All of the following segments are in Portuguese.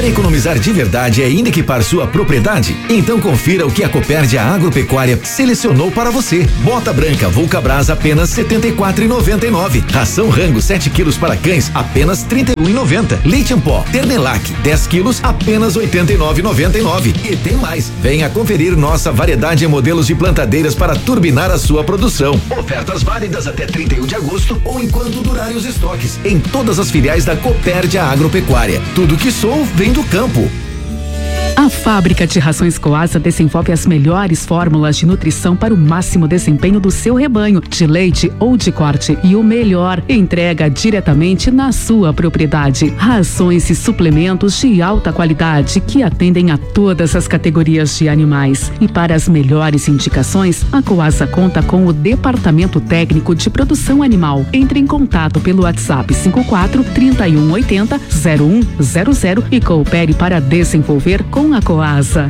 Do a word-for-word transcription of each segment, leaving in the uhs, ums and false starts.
Quer economizar de verdade e ainda equipar sua propriedade? Então confira o que a Copérdia Agropecuária selecionou para você. Bota branca Vulcabras apenas setenta e quatro reais e noventa e nove centavos. Ração Rango sete quilos para cães apenas trinta e um reais e noventa centavos. Leite em pó Ternelac dez quilos apenas oitenta e nove reais e noventa e nove centavos. E tem mais. Venha conferir nossa variedade em modelos de plantadeiras para turbinar a sua produção. Ofertas válidas até trinta e um de agosto ou enquanto durarem os estoques em todas as filiais da Copérdia Agropecuária. Tudo que sou vem do campo. A fábrica de rações Coasa desenvolve as melhores fórmulas de nutrição para o máximo desempenho do seu rebanho, de leite ou de corte, e o melhor, entrega diretamente na sua propriedade. Rações e suplementos de alta qualidade que atendem a todas as categorias de animais. E para as melhores indicações, a Coasa conta com o Departamento Técnico de Produção Animal. Entre em contato pelo WhatsApp cinco quatro, trinta e um, oitenta, zero um zero zero e coopere para desenvolver com a Coasa.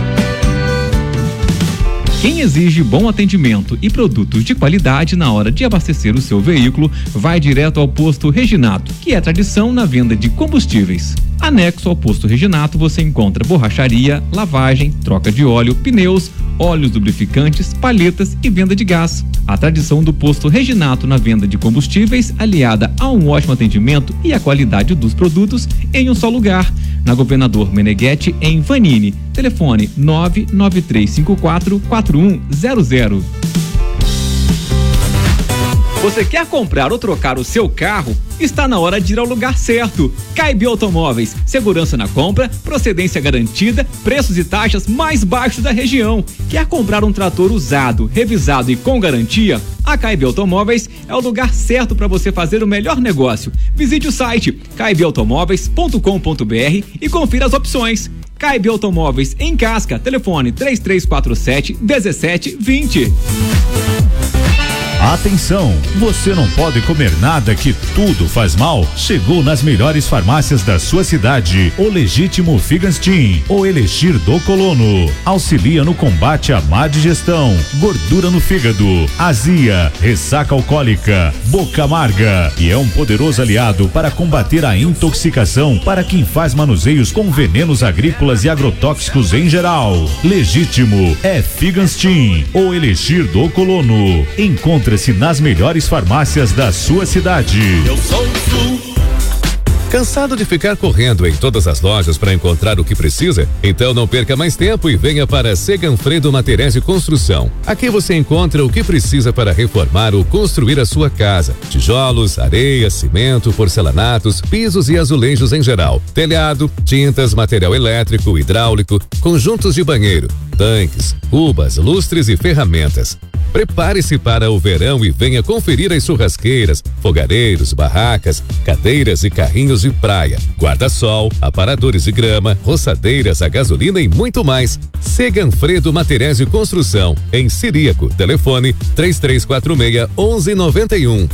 Quem exige bom atendimento e produtos de qualidade na hora de abastecer o seu veículo vai direto ao Posto Reginato, que é tradição na venda de combustíveis. Anexo ao Posto Reginato você encontra borracharia, lavagem, troca de óleo, pneus, óleos lubrificantes, palhetas e venda de gás. A tradição do Posto Reginato na venda de combustíveis, aliada a um ótimo atendimento e a qualidade dos produtos em um só lugar. Na Governador Meneghetti, em Vanini. Telefone nove nove três cinco quatro, quatro um zero zero. Você quer comprar ou trocar o seu carro? Está na hora de ir ao lugar certo. Caib Automóveis, segurança na compra, procedência garantida, preços e taxas mais baixos da região. Quer comprar um trator usado, revisado e com garantia? A Caib Automóveis é o lugar certo para você fazer o melhor negócio. Visite o site caib automóveis ponto com ponto br e confira as opções. Caib Automóveis em Casca, telefone três três quatro sete, um sete dois zero. Atenção, você não pode comer nada que tudo faz mal? Chegou nas melhores farmácias da sua cidade, o Legítimo Figanstin, o Elixir do Colono. Auxilia no combate à má digestão, gordura no fígado, azia, ressaca alcoólica, boca amarga, e é um poderoso aliado para combater a intoxicação para quem faz manuseios com venenos agrícolas e agrotóxicos em geral. Legítimo é Figanstin, o Elixir do Colono. Encontre se nas melhores farmácias da sua cidade. Eu sou o Sul. Cansado de ficar correndo em todas as lojas para encontrar o que precisa? Então não perca mais tempo e venha para Seganfredo Materiais de Construção. Aqui você encontra o que precisa para reformar ou construir a sua casa: tijolos, areia, cimento, porcelanatos, pisos e azulejos em geral, telhado, tintas, material elétrico, hidráulico, conjuntos de banheiro, tanques, cubas, lustres e ferramentas. Prepare-se para o verão e venha conferir as churrasqueiras, fogareiros, barracas, cadeiras e carrinhos de praia, guarda-sol, aparadores de grama, roçadeiras a gasolina e muito mais. Seganfredo Materiais de Construção, em Ciríaco. Telefone três três quatro seis, um um nove um.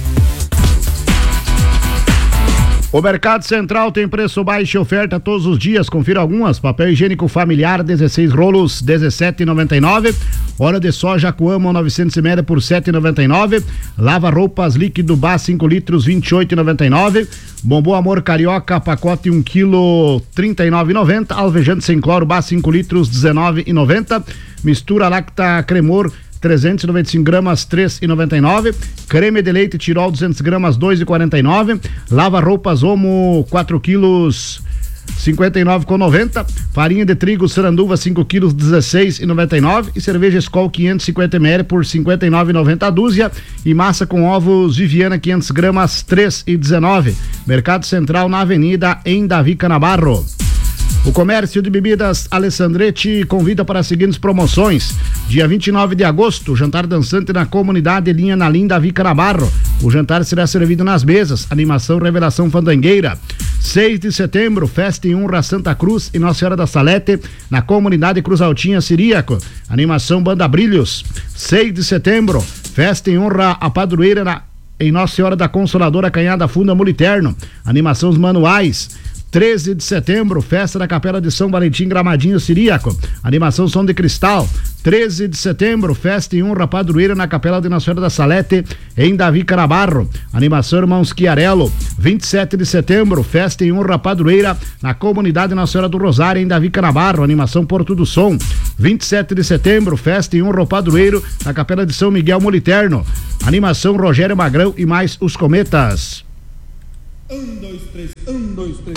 O Mercado Central tem preço baixo e oferta todos os dias. Confira algumas: papel higiênico familiar dezesseis rolos, dezessete reais e noventa e nove centavos. Óleo de soja Coamo novecentos mililitros por sete reais e noventa e nove centavos. Lava roupas líquido Bá cinco litros, vinte e oito reais e noventa e nove centavos. Bombom Amor Carioca pacote um quilo, trinta e nove reais e noventa centavos. Alvejante sem cloro Bá cinco litros, dezenove reais e noventa centavos. Mistura Lacta Cremor trezentos e noventa e cinco gramas, três reais e noventa e nove centavos. Creme de leite Tirol duzentos gramas, dois reais e quarenta e nove centavos. Lava roupas Omo quatro quilos, cinquenta e nove reais e noventa centavos. Farinha de trigo Saranduva cinco quilos, dezesseis reais e noventa e nove centavos. E cerveja Skol quinhentos e cinquenta mililitros por cinquenta e nove reais e noventa centavos a dúzia. E massa com ovos Viviana quinhentas gramas, três reais e dezenove centavos. Mercado Central na Avenida, em Davi Canabarro. O comércio de bebidas Alessandretti convida para as seguintes promoções: dia vinte e nove de agosto, jantar dançante na comunidade Linha na Linda Vica Navarro. O jantar será servido nas mesas, animação Revelação Fandangueira. seis de setembro, festa em honra a Santa Cruz e Nossa Senhora da Salete na comunidade Cruz Altinha Ciríaco. Animação Banda Brilhos. seis de setembro, festa em honra a padroeira na, em Nossa Senhora da Consoladora Canhada Funda Muliterno. Animação Os Manuais. treze de setembro, festa da Capela de São Valentim, Gramadinho Siríaco. Animação Som de Cristal. treze de setembro, festa em honra padroeira na Capela de Nossa Senhora da Salete, em Davi Canabarro. Animação Irmãos Chiarello. vinte e sete de setembro, festa em honra padroeira na Comunidade Nossa Senhora do Rosário, em Davi Canabarro. Animação Porto do Som. vinte e sete de setembro, festa em honra ao padroeiro na Capela de São Miguel Moliterno. Animação Rogério Magrão e mais os Cometas. Um, dois, três, um, dois, três.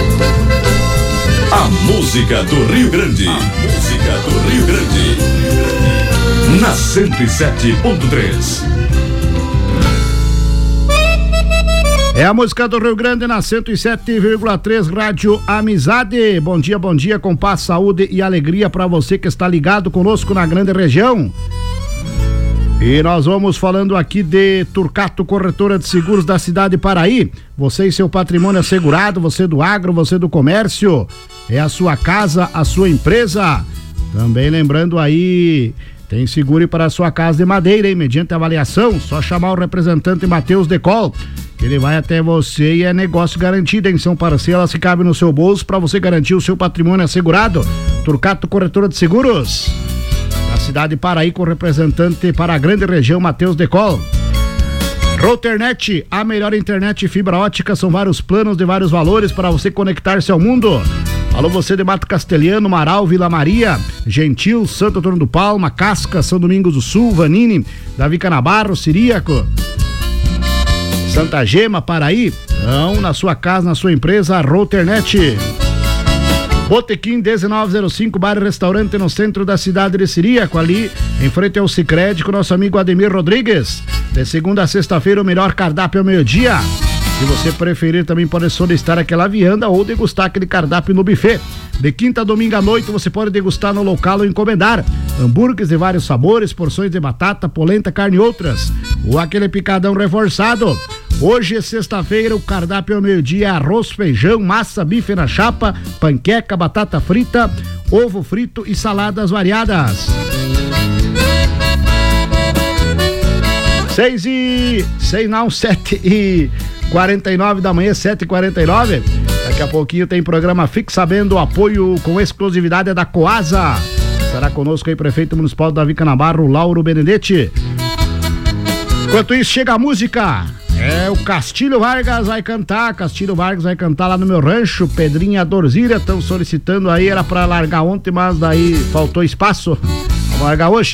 A música do Rio Grande. A música do Rio Grande. Na cento e sete ponto três. É a música do Rio Grande na cento e sete vírgula três, Rádio Amizade. Bom dia, bom dia, com paz, saúde e alegria para você que está ligado conosco na grande região. E nós vamos falando aqui de Turcato Corretora de Seguros da cidade de Paraí. Você e seu patrimônio assegurado, você do agro, você do comércio, é a sua casa, a sua empresa. Também lembrando aí, tem seguro para a sua casa de madeira, hein? Mediante avaliação, só chamar o representante Matheus Decol, que ele vai até você e é negócio garantido, hein? São parcelas que cabem no seu bolso para você garantir o seu patrimônio assegurado. Turcato Corretora de Seguros da cidade de Paraí, com representante para a grande região, Matheus Decol. Routernet, a melhor internet fibra ótica, são vários planos de vários valores para você conectar-se ao mundo. Alô, você de Mato Castelhano, Marau, Vila Maria, Gentil, Santo Antônio do Palma, Casca, São Domingos do Sul, Vanini, Davi Canabarro, Siríaco, Santa Gema, Paraí. Então, na sua casa, na sua empresa, a Routernet. Botequim dezenove zero cinco, bar e restaurante no centro da cidade de Siríaco, ali em frente ao Sicredi, com nosso amigo Ademir Rodrigues. De segunda a sexta-feira, o melhor cardápio ao meio-dia. Se você preferir, também pode solicitar aquela vianda ou degustar aquele cardápio no buffet. De quinta a domingo à noite, você pode degustar no local ou encomendar hambúrgueres de vários sabores, porções de batata, polenta, carne e outras, ou aquele picadão reforçado. Hoje é sexta-feira, o cardápio ao meio-dia é arroz, feijão, massa, bife na chapa, panqueca, batata frita, ovo frito e saladas variadas. Seis e... Seis não, sete e quarenta e nove da manhã, sete e quarenta e nove. Daqui a pouquinho tem programa Fique Sabendo, apoio com exclusividade da Coasa. Estará conosco aí prefeito municipal de Davi Canabarro, Lauro Benedetti. Enquanto isso, chega a música. É, o Castilho Vargas vai cantar, Castilho Vargas vai cantar lá no meu rancho, Pedrinha Dorzília, estão solicitando aí, era pra largar ontem, mas daí faltou espaço, vamos largar hoje.